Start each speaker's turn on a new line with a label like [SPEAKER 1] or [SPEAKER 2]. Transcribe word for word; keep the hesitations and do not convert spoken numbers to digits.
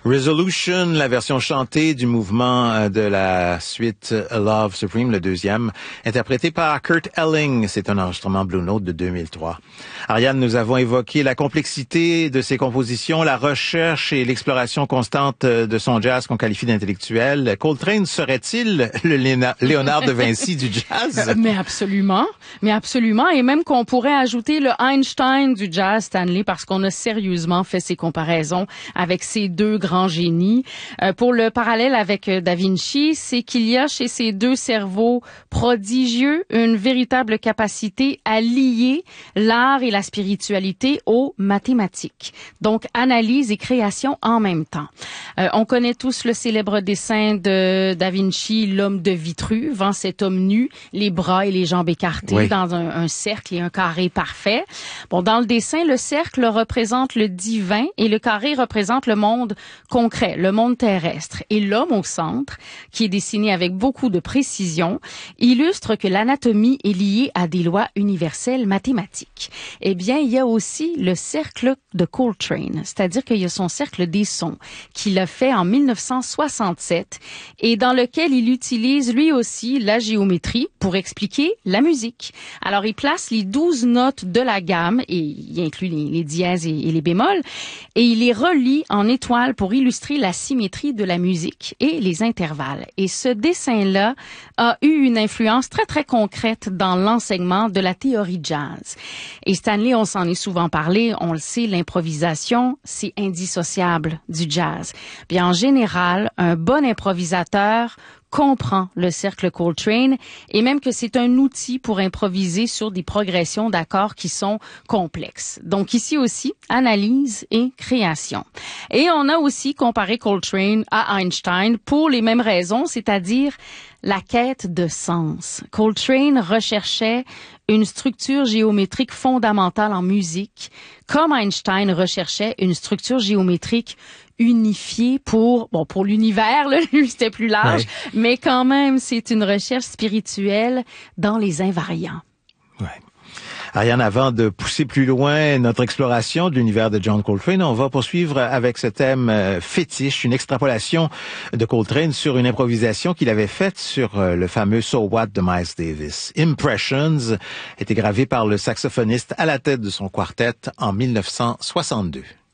[SPEAKER 1] Resolution, la version chantée du mouvement de la suite A Love Supreme, le deuxième, interprété par Kurt Elling. C'est un enregistrement Blue Note de deux mille trois. Ariane, nous avons évoqué la complexité de ses compositions, la recherche et l'exploration constante de son jazz qu'on qualifie d'intellectuel. Coltrane serait-il le Léonard de Vinci du jazz?
[SPEAKER 2] Mais absolument, mais absolument. Et même qu'on pourrait ajouter le Einstein du jazz, Stanley, parce qu'on a sérieusement fait ces comparaisons avec ces deux grands génie. Euh, pour le parallèle avec euh, Da Vinci, c'est qu'il y a chez ces deux cerveaux prodigieux une véritable capacité à lier l'art et la spiritualité aux mathématiques. Donc, analyse et création en même temps. Euh, on connaît tous le célèbre dessin de Da Vinci, l'homme de Vitruve, hein, cet homme nu, les bras et les jambes écartés oui. dans un, un cercle et un carré parfait. Bon, dans le dessin, le cercle représente le divin et le carré représente le monde concret, le monde terrestre. Et l'homme au centre, qui est dessiné avec beaucoup de précision, illustre que l'anatomie est liée à des lois universelles mathématiques. Eh bien, il y a aussi le cercle de Coltrane, c'est-à-dire qu'il y a son cercle des sons, qu'il a fait en mille neuf cent soixante-sept et dans lequel il utilise lui aussi la géométrie pour expliquer la musique. Alors, il place les douze notes de la gamme, et il inclut les, les dièses et, et les bémols, et il les relie en étoiles pour illustrer la symétrie de la musique et les intervalles. Et ce dessin-là a eu une influence très, très concrète dans l'enseignement de la théorie jazz. Et Stanley, on s'en est souvent parlé, on le sait, l'improvisation, c'est indissociable du jazz. Bien, en général, un bon improvisateur comprend le cercle Coltrane et même que c'est un outil pour improviser sur des progressions d'accords qui sont complexes. Donc ici aussi, analyse et création. Et on a aussi comparé Coltrane à Einstein pour les mêmes raisons, c'est-à-dire la quête de sens. Coltrane recherchait une structure géométrique fondamentale en musique, comme Einstein recherchait une structure géométrique unifiée pour, bon, pour l'univers, là, c'était plus large, ouais. mais quand même, c'est une recherche spirituelle dans les invariants.
[SPEAKER 1] Ouais. Ariane, avant de pousser plus loin notre exploration de l'univers de John Coltrane, on va poursuivre avec ce thème euh, fétiche, une extrapolation de Coltrane sur une improvisation qu'il avait faite sur euh, le fameux So What de Miles Davis. Impressions était gravé par le saxophoniste à la tête de son quartet en mille neuf cent soixante-deux.